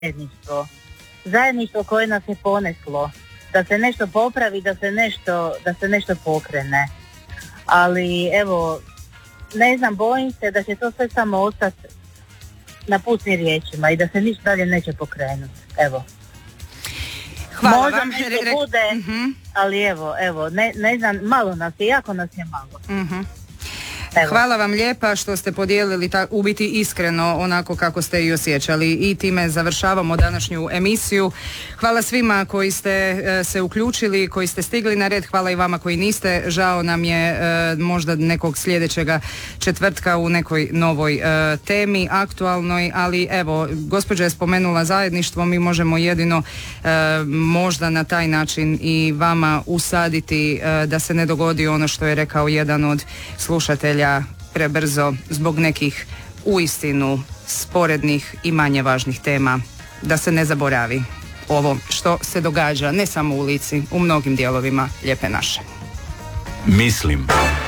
zajedništvo koje nas je poneslo, da se nešto popravi, da se nešto pokrene. Ali evo, ne znam, bojim se da će to sve samo ostati na pustim riječima i da se ništa dalje neće pokrenuti. Evo. Hvala možda vam. nešto bude, ali evo, ne znam, malo nas je, jako nas je malo. Evo. Hvala vam lijepa što ste podijelili u biti iskreno onako kako ste i osjećali, i time završavamo današnju emisiju. Hvala svima koji ste se uključili, koji ste stigli na red, hvala i vama koji niste. Žao nam je možda nekog sljedećega četvrtka u nekoj novoj temi aktualnoj, ali evo, gospođa je spomenula zajedništvo, mi možemo jedino možda na taj način i vama usaditi da se ne dogodi ono što je rekao jedan od slušatelja prebrzo zbog nekih uistinu sporednih i manje važnih tema, da se ne zaboravi ovo što se događa ne samo u Lici, u mnogim dijelovima Lijepe naše. Mislim.